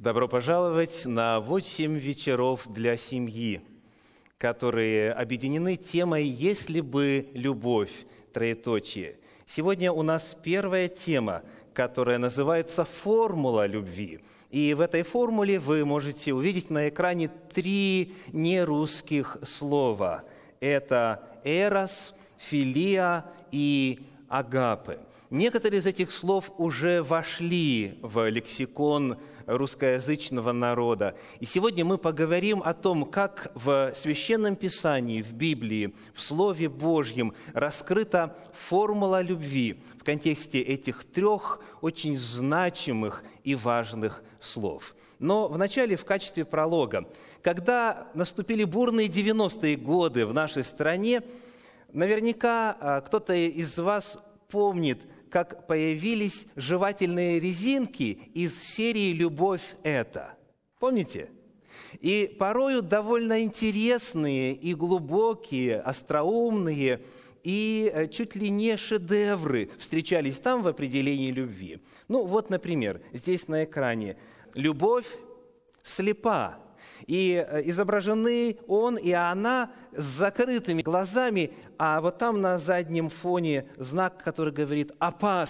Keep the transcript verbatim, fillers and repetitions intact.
Добро пожаловать на восемь вечеров для семьи, которые объединены темой «Если бы любовь», троеточие. Сегодня у нас первая тема, которая называется «Формула любви». И в этой формуле вы можете увидеть на экране три нерусских слова. Это «эрос», «филия» и «агапе». Некоторые из этих слов уже вошли в лексикон русскоязычного народа. И сегодня мы поговорим о том, как в Священном Писании, в Библии, в Слове Божьем раскрыта формула любви в контексте этих трех очень значимых и важных слов. Но вначале в качестве пролога. Когда наступили бурные девяностые годы в нашей стране, наверняка кто-то из вас помнит, как появились жевательные резинки из серии «Любовь – это». Помните? И порою довольно интересные и глубокие, остроумные и чуть ли не шедевры встречались там в определении любви. Ну вот, например, здесь на экране «Любовь слепа». И изображены он и она с закрытыми глазами, а вот там на заднем фоне знак, который говорит «опасно».